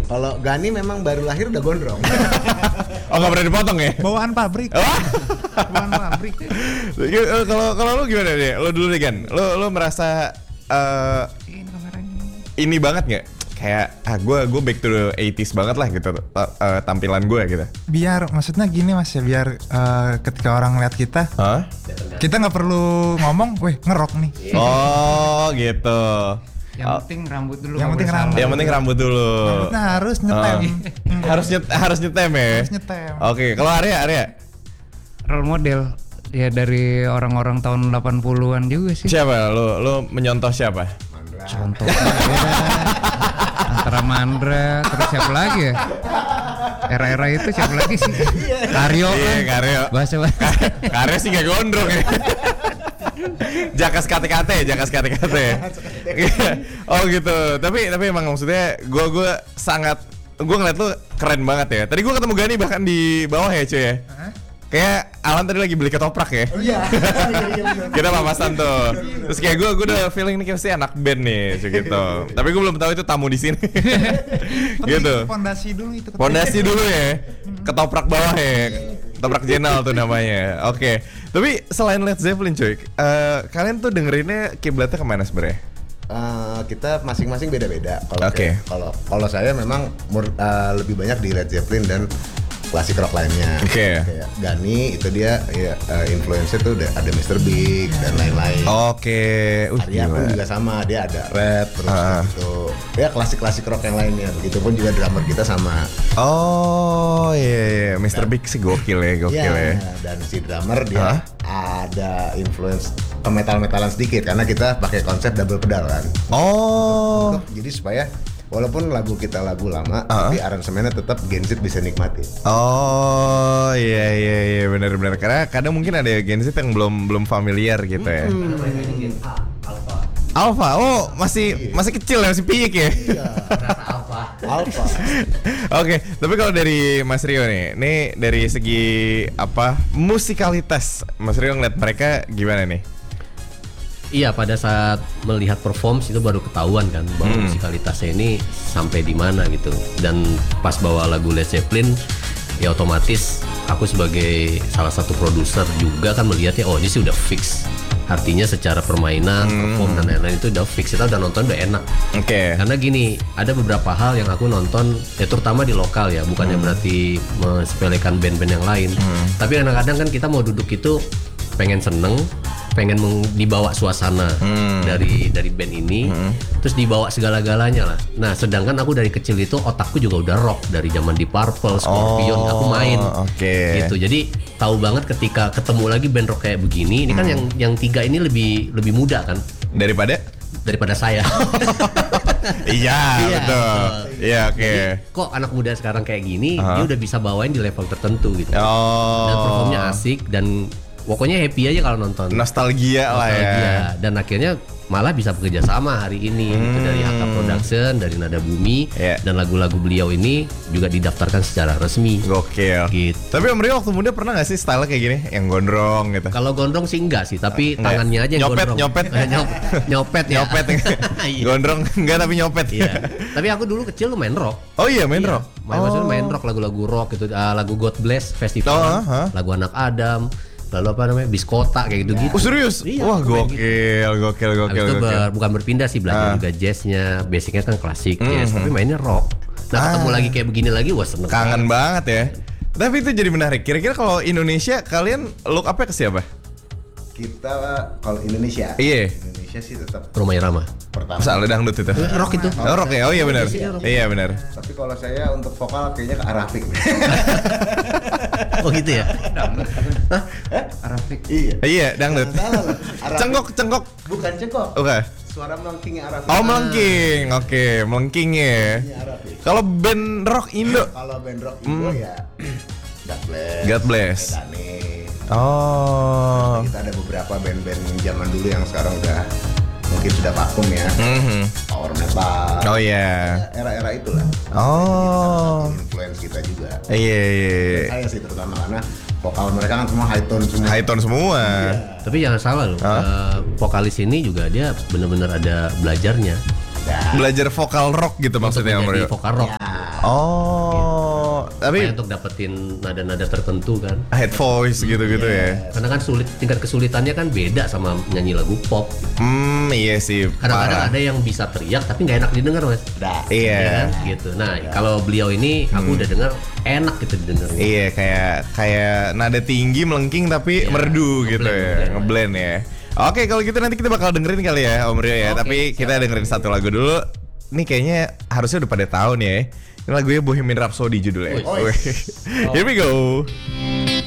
Kalau Gani memang baru lahir udah gondrong. Oh nggak pernah dipotong ya? Bawaan pabrik. Bawaan pabrik. Kalau lu gimana deh? Lu dulu deh Gan. Lu merasa ini banget nggak? Kayak gue back to the 80s banget lah gitu tampilan gue gitu. Biar maksudnya gini Mas ya, biar ketika orang lihat kita, kita nggak perlu ngomong, weh ngerok nih. Oh gitu. Yang penting rambut dulu. Yang penting rambut dulu. Rambutnya harus nyetem. Harus nyetem ya. Harus nyetem. Oke, kalau Arya Role model ya dari orang-orang tahun 80-an juga sih. siapa? Lu menyontoh siapa? Contohnya antara Mandra terus siapa lagi ya? Era-era itu siapa lagi sih? Karyo. Iya, Karyo. Bahasa Karyo sih gak gondrong ya. Jakas kate-kate. Oh gitu. Tapi emang maksudnya gue ngeliat lu keren banget ya. Tadi gue ketemu Gani bahkan di bawah ya cuy ya. Kayak Alan tadi lagi beli ketoprak ya. Oh iya. Kita papasan tuh. Terus kayak gue udah feeling nih kayak anak band nih gitu. Tapi gue belum tahu itu tamu di sini. Gitu. Pondasi dulu itu. Pondasi dulu ya. Ketoprak bawah ya. Ketoprak Jenal tuh namanya. Oke. Tapi selain Led Zeppelin cuy, kalian tuh dengerinnya kiblatnya kemana sebenarnya? Kita masing-masing beda-beda. Oke. Kalau saya memang lebih banyak di Led Zeppelin dan klasik rock lainnya. Oke. Kayak Gani itu dia influence tuh udah ada Mr. Big dan lain-lain. Oke. Arya pun juga sama, dia ada rap terus gitu. Ya klasik rock yang lainnya. Begitupun juga drummer kita sama. Oh iya, Mr. Big sih gokil ya. Dan si drummer dia ada influence ke metal-metalan sedikit karena kita pakai konsep double pedal kan. Oh. Jadi supaya walaupun lagu kita lagu lama, tapi aransemennya tetap Gen Z bisa nikmati. Oh iya benar. Karena kadang mungkin ada Gen Z yang belum familiar gitu ya. Alpha, oh masih kecil ya, masih piyik ya. Iya. Alpha. Oke, tapi kalau dari Mas Rio nih dari segi musikalitas, Mas Rio ngeliat mereka gimana nih? Iya, pada saat melihat perform itu baru ketahuan kan bahwa musikalitasnya ini sampai di mana gitu. Dan pas bawa lagu Led Zeppelin, ya otomatis aku sebagai salah satu produser juga kan melihatnya, oh ini sih udah fix. Artinya secara permainan, perform dan lain-lain itu udah fix, kita udah nonton udah enak. Oke. Karena gini, ada beberapa hal yang aku nonton, ya terutama di lokal ya, bukannya berarti mensepelekan band-band yang lain. Tapi kadang-kadang kan kita mau duduk itu pengen seneng, pengen dibawa suasana dari band ini, terus dibawa segala-galanya lah. Nah, sedangkan aku dari kecil itu otakku juga udah rock dari zaman Deep Purple, Scorpion, aku main. Gitu. Jadi tahu banget ketika ketemu lagi band rock kayak begini, ini kan yang tiga ini lebih muda kan daripada saya. Iya, betul. Iya, oke. Kok anak muda sekarang kayak gini, dia udah bisa bawain di level tertentu gitu. Dan performnya asik dan pokoknya happy aja kalau nonton. Nostalgia lah ya. Dan akhirnya malah bisa bekerja sama hari ini gitu, dari HK Production, dari Nada Bumi, dan lagu-lagu beliau ini juga didaftarkan secara resmi. Gokil. Gitu. Tapi Om Rio waktu muda pernah gak sih style kayak gini, yang gondrong gitu? Kalau gondrong sih enggak sih, tapi tangannya aja yang gondrong. Nyopet ya. Gondrong enggak tapi nyopet. Iya. Tapi aku dulu kecil main rock. Oh iya, main rock. Maksudnya main rock, lagu-lagu rock gitu, lagu God Bless Festival, lagu Anak Adam. Lalu Biskota kayak gitu-gitu. Oh serius? Iya, wah gokil. Habis itu bukan berpindah sih, belajar juga jazznya. Basicnya kan klasik jazz, tapi mainnya rock. Nah ketemu lagi kayak begini lagi, wah seneng. Kangen banget ya. Tapi itu jadi menarik. Kira-kira kalau Indonesia kalian look up-nya ke siapa? Kita kalau Indonesia sih tetap Rhoma Irama pertama. Soalnya dangdut itu. Rock itu. Rock ya. Oh iya benar. Iya benar. Tapi kalau saya untuk vokal kayaknya ke Arafik. Oh gitu ya. Arafik. Iya, dangdut. Cengkok. Bukan cengkok. Oke. Suara melengkingnya Arafik. Oh melengking. Oke, melengking ya. Kalau band rock Indo? Kalau band rock Indo ya God Bless. Oh. Kita ada beberapa band-band zaman dulu yang sekarang udah mungkin sudah vakum ya. Power metal. Oh iya. Era-era itulah. Oh. Influence kita juga. Iya. Saya sih terutama karena vokal mereka kan semua high tone semua. High tone semua. Tapi jangan salah loh. Vokalis ini juga dia benar-benar ada belajarnya. Belajar vokal rock gitu maksudnya Om Rio. Vokal rock. Ya. Tapi Supaya untuk dapetin nada-nada tertentu kan. head voice gitu-gitu ya. Karena kan tingkat kesulitannya kan beda sama nyanyi lagu pop. Iya sih. Kadang-kadang parah. ada yang bisa teriak tapi nggak enak didengar, Mas. Iya. Ya kan? Gitu. Nah, kalau beliau ini aku udah dengar enak gitu didengar. Iya, kayak nada tinggi melengking tapi merdu gitu ya, ngeblend ya. Oke, kalau gitu nanti kita bakal dengerin kali ya Om Rio ya. Tapi kita dengerin satu lagu dulu. Nih kayaknya harusnya udah pada tahu nih ya. Ini lagunya Bohemian Rhapsody judulnya. Here we go.